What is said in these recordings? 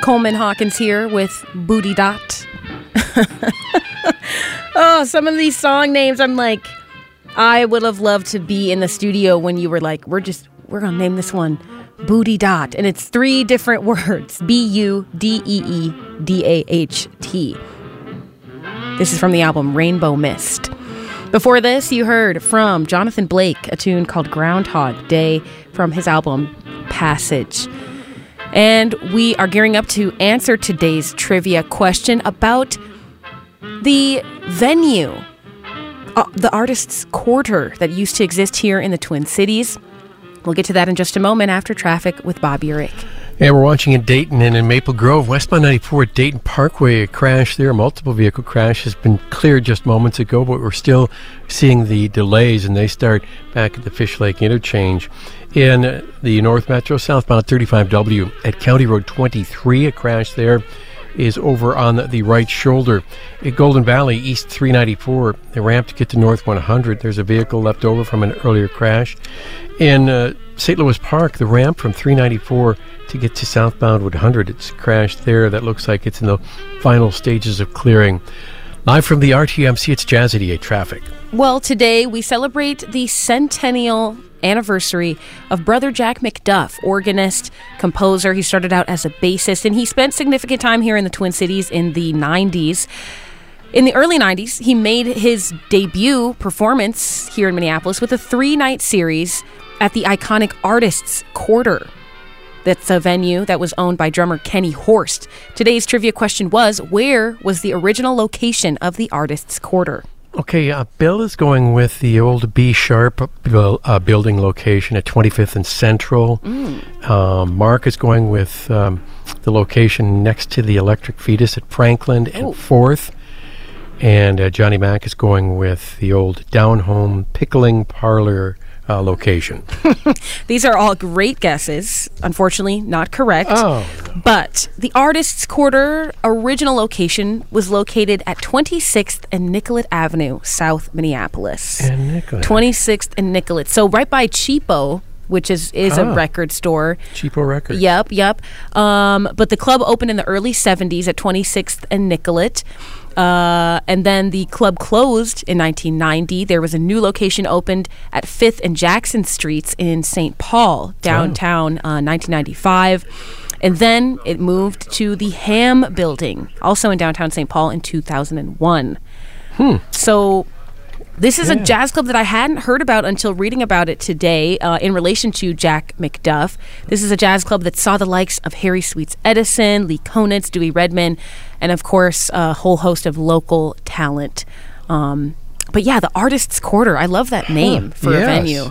Coleman Hawkins here with Booty Dot. Oh, some of these song names, I'm like, I would have loved to be in the studio when you were like, we're going to name this one Booty Dot. And it's 3 different words. Budeedaht. This is from the album Rainbow Mist. Before this, you heard from Jonathan Blake, a tune called Groundhog Day from his album Passage. And we are gearing up to answer today's trivia question about the venue, the Artists' Quarter that used to exist here in the Twin Cities. We'll get to that in just a moment after traffic with Bob Urich. Yeah, we're watching in Dayton and in Maple Grove, westbound 94 at Dayton Parkway, a crash there. A multiple vehicle crash has been cleared just moments ago, but we're still seeing the delays, and they start back at the Fish Lake interchange. In the North Metro, southbound 35W at County Road 23, a crash there is over on the right shoulder. At Golden Valley, East 394, the ramp to get to North 100, there's a vehicle left over from an earlier crash. In St. Louis Park, the ramp from 394 to get to southbound 100, it's crashed there. That looks like it's in the final stages of clearing. Live from the RTMC, it's Jazz 88 Traffic. Well, today we celebrate the centennial anniversary of Brother Jack McDuff, organist, composer. He started out as a bassist, and he spent significant time here in the Twin Cities in the 90s. In the early 90s, he made his debut performance here in Minneapolis with a 3-night series at the iconic Artists' Quarter. That's a venue that was owned by drummer Kenny Horst. Today's trivia question was, where was the original location of the Artists' Quarter? Okay, Bill is going with the old B Sharp building location at 25th and Central. Mark is going with the location next to the Electric Fetus at Franklin and 4th. And Johnny Mack is going with the old Down Home Pickling Parlor location. These are all great guesses. Unfortunately, not correct. Oh. But the Artists' Quarter original location was located at 26th and Nicollet Avenue, South Minneapolis. And Nicollet. 26th and Nicollet. So right by Cheapo, which is a record store. Cheapo Records. Yep. But the club opened in the early 70s at 26th and Nicollet. And then the club closed in 1990. There was a new location opened at 5th and Jackson Streets in St. Paul, downtown, 1995. And then it moved to the Ham Building, also in downtown St. Paul, in 2001. So this is a jazz club that I hadn't heard about until reading about it today in relation to Jack McDuff. This is a jazz club that saw the likes of Harry Sweets Edison, Lee Konitz, Dewey Redman, and of course a whole host of local talent. But yeah, the Artists' Quarter, I love that name for a venue.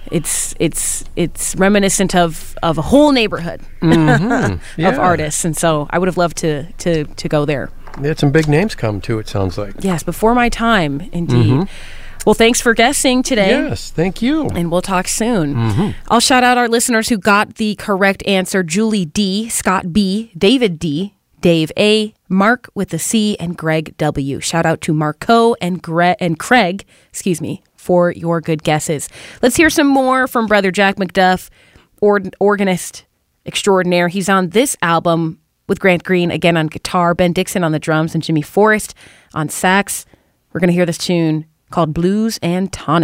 It's reminiscent of a whole neighborhood of artists, and so I would have loved to go there. They had some big names come too, it sounds like. Yes, before my time, indeed. Well, thanks for guessing today. Yes, thank you. And we'll talk soon. I'll shout out our listeners who got the correct answer: Julie D, Scott B, David D, Dave A, Mark with a C, and Greg W. Shout out to Marco and Craig, for your good guesses. Let's hear some more from Brother Jack McDuff, organist extraordinaire. He's on this album with Grant Green again on guitar, Ben Dixon on the drums, and Jimmy Forrest on sax. We're going to hear this tune called Blues and Tonic.